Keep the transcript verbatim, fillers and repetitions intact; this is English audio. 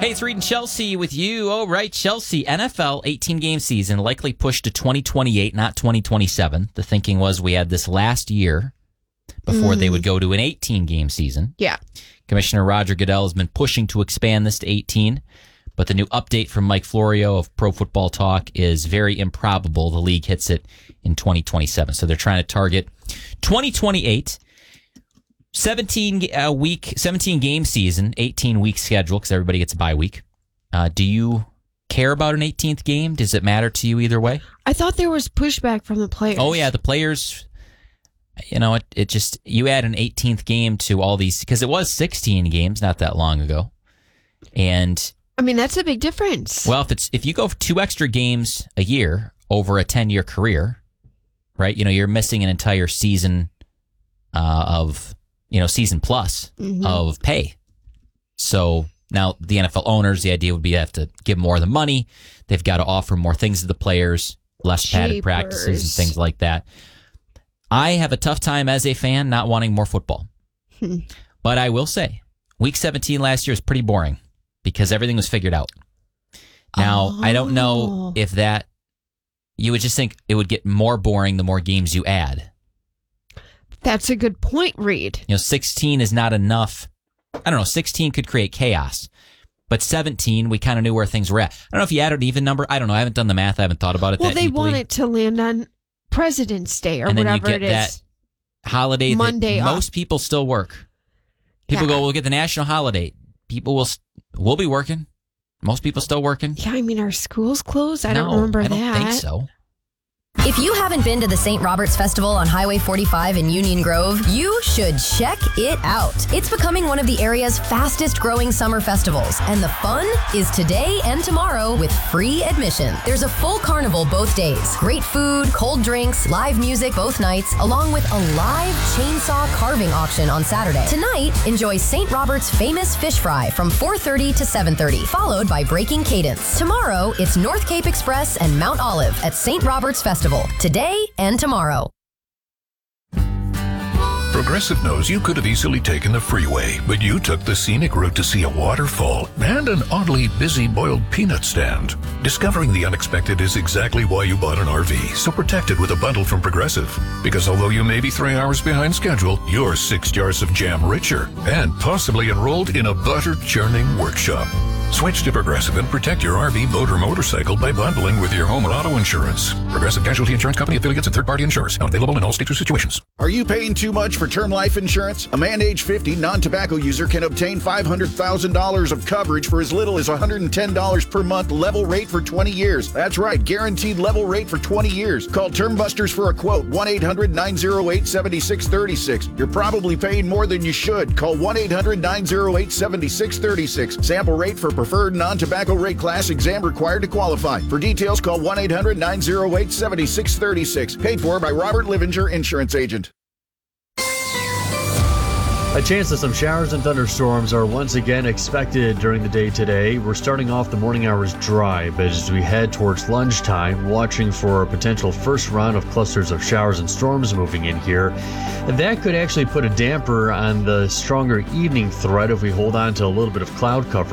Hey, it's Reed and Chelsea with you. Oh, right, Chelsea. N F L eighteen-game season likely pushed to twenty twenty-eight, not twenty twenty-seven. The thinking was we had this last year before mm. they would go to an eighteen-game season. Yeah. Commissioner Roger Goodell has been pushing to expand this to eighteen, but the new update from Mike Florio of Pro Football Talk is very improbable. The league hits it in twenty twenty-seven, so they're trying to target twenty twenty-eight. seventeen uh, week, seventeen game season, eighteen week schedule because everybody gets a bye week. Uh, do you care about an eighteenth game? Does it matter to you either way? I thought there was pushback from the players. Oh yeah, the players. You know, it it just you add an eighteenth game to all these because it was sixteen games not that long ago, and I mean that's a big difference. Well, if it's if you go for two extra games a year over a ten year career, right? You know, you're missing an entire season uh, of. You know, season plus mm-hmm. of pay. So now the N F L owners, the idea would be to have to give more of the money. They've got to offer more things to the players, less Cheapers. padded practices and things like that. I have a tough time as a fan not wanting more football. Hmm. But I will say, week seventeen last year is pretty boring because everything was figured out. Now, oh. I don't know if that, you would just think it would get more boring the more games you add. That's a good point, Reed. You know, sixteen is not enough. I don't know, sixteen could create chaos. But seventeen, we kind of knew where things were at. I don't know if you added an even number. I don't know. I haven't done the math. I haven't thought about it well, that deeply. deeply. Well, they want it to land on President's Day or and then whatever you get it that is. Holiday Monday that off. Most people still work. People yeah. go, we'll get the national holiday. People will we'll be working. Most people still working. Yeah, I mean, are schools closed? I no, don't remember I don't that. think so. If you haven't been to the Saint Roberts Festival on Highway forty-five in Union Grove, you should check it out. It's becoming one of the area's fastest growing summer festivals, and the fun is today and tomorrow with free admission. There's a full carnival both days, great food, cold drinks, live music both nights, along with a live chainsaw carving auction on Saturday. Tonight, enjoy Saint Roberts' famous fish fry from four thirty to seven thirty, followed by Breaking Cadence. Tomorrow, it's North Cape Express and Mount Olive at Saint Roberts Festival. Today and tomorrow. Progressive knows you could have easily taken the freeway, but you took the scenic route to see a waterfall and an oddly busy boiled peanut stand. Discovering the unexpected is exactly why you bought an R V, so protect it with a bundle from Progressive. Because although you may be three hours behind schedule, you're six jars of jam richer and possibly enrolled in a butter churning workshop. Switch to Progressive and protect your R V, boat, or motorcycle by bundling with your home or auto insurance. Progressive Casualty Insurance Company affiliates and third-party insurers. Not available in all states or situations. Are you paying too much for term life insurance? A man age fifty non-tobacco user can obtain five hundred thousand dollars of coverage for as little as one hundred ten dollars per month, level rate for twenty years. That's right, guaranteed level rate for twenty years. Call Term Busters for a quote, one eight hundred nine oh eight seven six three six. You're probably paying more than you should. Call one eight hundred nine oh eight seven six three six. Sample rate for preferred non-tobacco rate class, exam required to qualify. For details, call one eight hundred nine oh eight seven six three six. Paid for by Robert Livinger, Insurance Agent. A chance of some showers and thunderstorms are once again expected during the day today. We're starting off the morning hours dry, but as we head towards lunchtime, watching for a potential first round of clusters of showers and storms moving in here. And that could actually put a damper on the stronger evening threat if we hold on to a little bit of cloud cover.